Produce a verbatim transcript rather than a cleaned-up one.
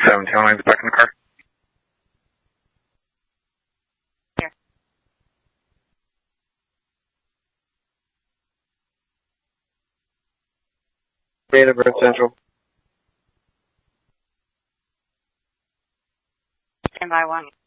seventeen oh nine's back in the car. Here. Date of birth central. Stand by one.